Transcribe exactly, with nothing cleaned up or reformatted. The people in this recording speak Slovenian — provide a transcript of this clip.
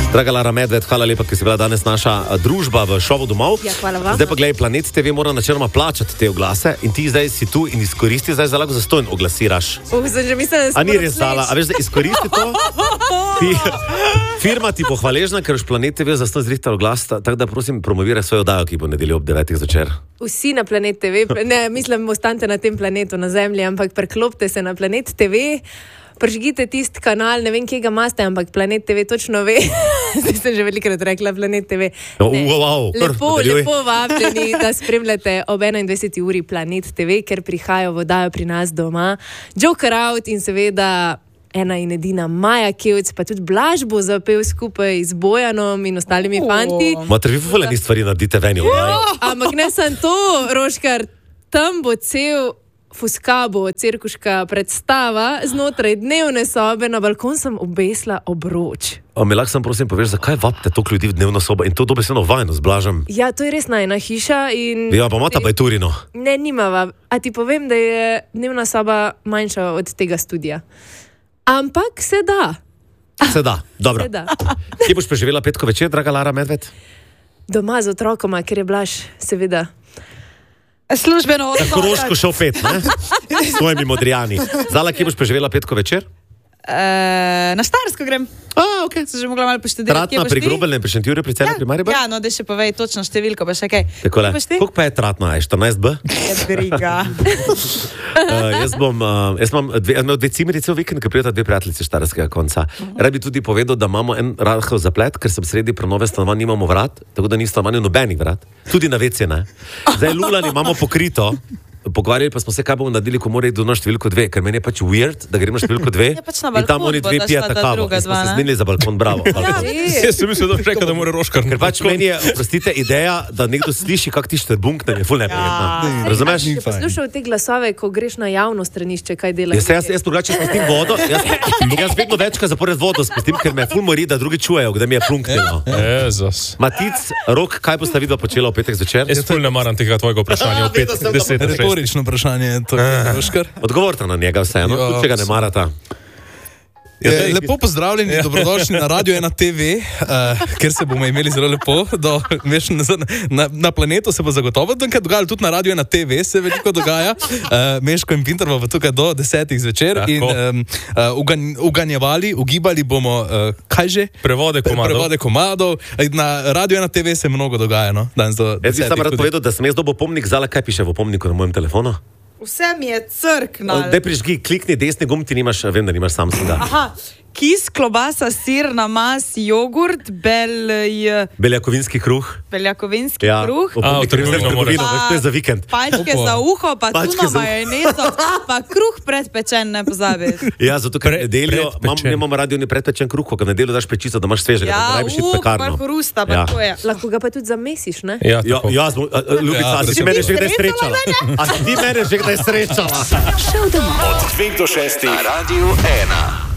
Draga Lara Medved, hvala lepa, ker si bila danes naša družba v šovu Domov. Ja, hvala vam. Zdaj pa gledaj, Planet te ve mora načeloma plačati te oglase in ti zdaj si tu in izkoristi, zdaj zalago zastojn oglasiraš. Uh, že mislim, a ni res dala, a veš, da izkoristi to? Ti, firma ti pohvaležna, ker už Planet te ve zastojn zrihtal oglas, tako da prosim promoviraj svojo oddajo, ki bo nedeljo ob devetih zvečer. Vsi na Planet te ve, ne, mislim, ostanite na tem planetu, na Zemlji, ampak preklopite se na Planet te ve. Prižgite tisti kanal, ne vem, kje ga imate, ampak Planet te ve točno ve. Zdaj sem že velikrat rekla Planet te ve. No, wow, lepo, lepo vabljeni, da spremljate ob enaindvajseti uri Planet te ve, ker prihajajo vodajo pri nas doma. Joker Out in seveda ena in edina Maja Kevc, pa tudi Blaž bo zapel skupaj z Bojanom in ostalimi oh. fanti. Mater, vi fulani stvari naredite ven, ampak ne sem to, Roškar, tam bo cel Fuskabo, cirkuška predstava, znotraj dnevne sobe na balkon sem obesla obroč. A mi lahko sem prosim poveš, zakaj vabite toliko ljudi v dnevno sobo in to dobesedno vajno z Blažem? Ja, to je res najna hiša in... Ja, pa imata pa je Turino. Ne, nimava. A ti povem, da je dnevna soba manjša od tega studija. Ampak se da. Se da, dobro. Se da. Kje boš preživela petko večer, draga Lara Medved? Doma z otrokoma, ker je Blaž, seveda. Službeno odhod. Na Koroško šel pet, ne? S svojimi modrijani. Zala, kje boš preživela petko večer? Uh, na Štajersko grem. A, okej. Se že mogla malo poštedirati. Tratna pri Grobelnem, pri Šentjurju, pri Celju, ja, pri Mariboru? Ja, no, da še povej točno številko, pa še kaj. Takole, koliko pa je Tratna? Je štirinajst B? Je briga. uh, jaz bom, uh, jaz imam dve, dve cimerice v vikend, ker prijeta dve prijateljice Štajerskega konca. Uh-huh. Rad bi tudi povedal, da imamo en rahel zaplet, ker sem sredi prenove stanovanj, nimamo vrat, tako da ni stanovanju nobenih vrat. Tudi na vece, ne? Zdaj lulani imamo pokrito. Pogovarjali pa smo se, kaj bomo naredili, ko mora iti na številko dve, ker meni je pač weird, da gremo na številko dve ja, pač na in tam oni dve pijata kavo. In smo se zmenili za balkon, bravo. Ja, jaz sem mislil, da bi rekel, da mora Roškar. Ker pač meni je, oprostite, ideja, da nekdo sliši, kak ti štrbunkne, je ful neprijetno. Razumeš? Če poslušal te glasove, ko greš na javno stranišče, kaj delaš? Jaz, jaz, jaz drugače spustim vodo, jaz, jaz vedno večkrat zapored vodo spustim, ker me ful mori, da drugi čujejo, kdaj mi je plunknilo. Jezus. Matic, Rok, kaj boste vidva počela v petek zvečer? Jaz ful ne maram tega tvojega vprašanja v pet, deset, retorično vprašanje. Odgovorite na njega vseeno, tudi če ga ne marata. Je, lepo pozdravljeni, dobrodošli na Radio ena te ve, uh, ker se bomo imeli zelo lepo. Do, veš, na, na, na planetu se bo zagotovo nekaj dogajalo, tudi na Radio ena te ve se veliko dogaja. Uh, Meško in Pinter bo tukaj do desetih zvečer in um, uh, ugan, uganjevali, ugibali bomo, uh, kaj že? Prevode komadov. Prevode komadov. Na Radio ena te ve se mnogo dogaja. No? Danes do jaz bi sam rad povedal, da sem jaz dobil pomnik, Zala, kaj piše v pomniku na mojem telefonu? Vse mi je crknal. Daj prižgi, klikni desni gumb, ti nimaš, vem, da nimaš Samsunga. Aha, kis, klobasa, sir, namaz, jogurt, belj... Beljakovinski kruh. Beljakovinski ja. kruh. A, v trgovino moraš. To je za vikend. Palčke za uho, pa tuno majonezo, pa kruh predpečen, ne pozabiš. Ja, zato ker nedeljo, imamo radio ni predpečen kruh, ko ga nedeljo daš pečico, da imaš svežega, ja, da ne rabiš iti pekarno. Ja, uh, rusta, pa ja. To je. Lahko ga pa tudi zamesiš, ne? Ja, ja, ja smo, uh, Ljubica, ja, a si mene že kdaj srečala? A si ti mene že kdaj srečala? Šel domov. Od dveh do šestih na Radio ena.